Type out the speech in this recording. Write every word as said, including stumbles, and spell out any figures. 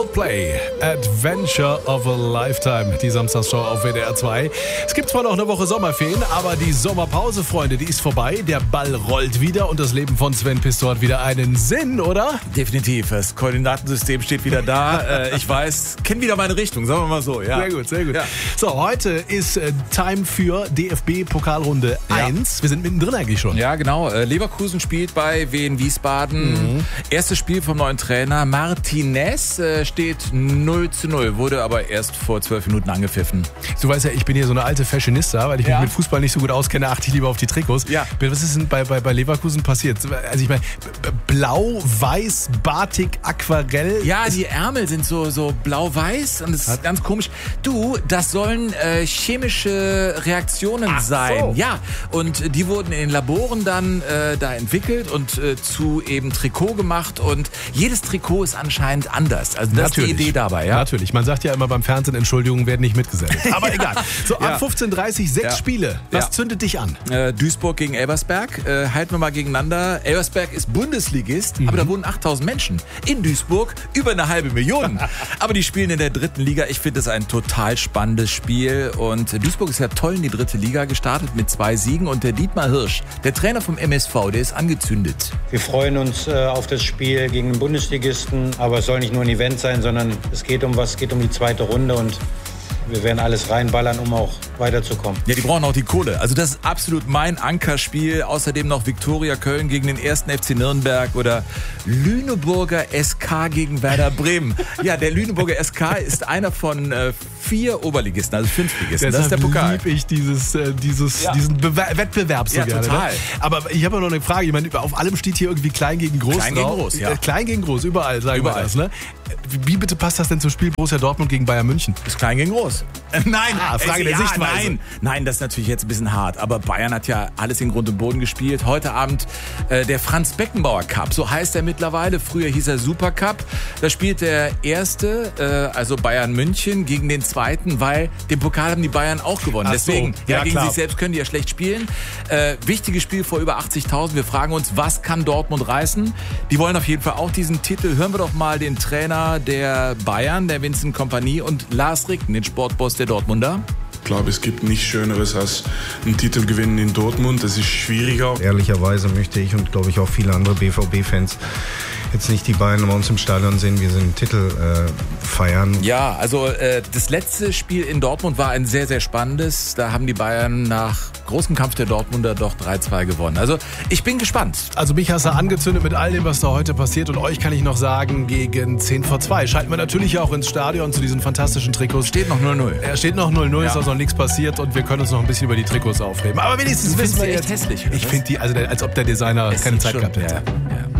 Play, Adventure of a Lifetime, die Samstagsshow auf W D R zwei. Es gibt zwar noch eine Woche Sommerferien, aber die Sommerpause, Freunde, die ist vorbei. Der Ball rollt wieder und das Leben von Sven Pistor hat wieder einen Sinn, oder? Definitiv, das Koordinatensystem steht wieder da. äh, ich weiß, kennt wieder meine Richtung, sagen wir mal so. Ja. Sehr gut, sehr gut. Ja. So, heute ist äh, Time für D F B-Pokalrunde Ja. eins. Wir sind mittendrin eigentlich schon. Ja, genau. Äh, Leverkusen spielt bei Wien Wiesbaden. Mhm. Erstes Spiel vom neuen Trainer Martinez. Äh, steht null zu null, wurde aber erst vor zwölf Minuten angepfiffen. Du weißt ja, ich bin hier so eine alte Fashionista, weil ich mich Ja. mit Fußball nicht so gut auskenne, achte ich lieber auf die Trikots. Ja. Was ist denn bei, bei, bei Leverkusen passiert? Also ich meine, blau, weiß, batik, Aquarell. Ja, die Ärmel sind so, so blau-weiß und das ist ganz komisch. Du, das sollen äh, chemische Reaktionen Ach sein. so. Ja, und die wurden in Laboren dann äh, da entwickelt und äh, zu eben Trikot gemacht und jedes Trikot ist anscheinend anders. Also das Natürlich. ist die Idee dabei, ja? Natürlich. Man sagt ja immer beim Fernsehen, Entschuldigungen werden nicht mitgesendet. Aber egal. So, ab Ja. fünfzehn Uhr dreißig, sechs Ja. Spiele. Was Ja. zündet dich an? Äh, Duisburg gegen Elversberg. Äh, halten wir mal gegeneinander. Elversberg ist Bundesligist, Mhm. aber da wohnen achttausend Menschen. In Duisburg über eine halbe Million. Aber die spielen in der dritten Liga. Ich finde es ein total spannendes Spiel. Und Duisburg ist ja toll in die dritte Liga gestartet mit zwei Siegen. Und der Dietmar Hirsch, der Trainer vom M S V, der ist angezündet. Wir freuen uns äh, auf das Spiel gegen den Bundesligisten, aber es soll nicht nur ein Event sein, sondern es geht um was, es geht um die zweite Runde und wir werden alles reinballern, um auch weiterzukommen. Ja, die brauchen auch die Kohle. Also das ist absolut mein Ankerspiel. Außerdem noch Viktoria Köln gegen den ersten F C Nürnberg oder Lüneburger S K gegen Werder Bremen. Ja, der Lüneburger S K ist einer von äh, vier Oberligisten, also Fünftligisten. Das ist der Pokal. liebe ich dieses, äh, dieses, Ja. diesen Bewer- Wettbewerb so Ja, gerne. total. Ne? Aber ich habe noch eine Frage. Ich meine, auf allem steht hier irgendwie klein gegen groß Klein gegen drauf. groß, ja. Äh, Klein gegen groß, überall sagen Überall. wir das. Ne? Wie bitte passt das denn zum Spiel Borussia Dortmund gegen Bayern München? Ist klein gegen groß. Äh, nein, Ah, Frage äh, der ja, Sichtweise. Nein, nein, das ist natürlich jetzt ein bisschen hart. Aber Bayern hat ja alles in Grund und Boden gespielt. Heute Abend äh, der Franz Beckenbauer Cup, so heißt er mittlerweile. Früher hieß er Super Cup. Da spielt der erste, äh, also Bayern München, gegen den zweiten, weil den Pokal haben die Bayern auch gewonnen. Ach so. Deswegen, ja, Ja, gegen klar. sich selbst können die ja schlecht spielen. Äh, wichtiges Spiel vor über achtzigtausend. Wir fragen uns, was kann Dortmund reißen? Die wollen auf jeden Fall auch diesen Titel. Hören wir doch mal den Trainer der Bayern, der Vincent Kompany, und Lars Ricken, den Sportboss der Dortmunder. Ich glaube, es gibt nichts Schöneres als einen Titel gewinnen in Dortmund. Das ist schwieriger. Ehrlicherweise möchte ich und glaube ich auch viele andere B V B-Fans jetzt nicht die Bayern bei uns im Stadion sehen, wir sind Titel äh, feiern. Ja, also äh, das letzte Spiel in Dortmund war ein sehr, sehr spannendes. Da haben die Bayern nach großem Kampf der Dortmunder doch drei zwei gewonnen. Also ich bin gespannt. Also mich hast du angezündet mit all dem, was da heute passiert. Und euch kann ich noch sagen, gegen zehn vor zwei schalten wir natürlich auch ins Stadion zu diesen fantastischen Trikots. Steht noch null null. Er steht noch null null, Ja. ist also noch nichts passiert und wir können uns noch ein bisschen über die Trikots aufreden. Aber wenigstens Du wissen findest wir die jetzt. echt hässlich, oder Ich was? finde die, also als ob der Designer Es keine sieht Zeit schon- gehabt hätte. Ja, ja.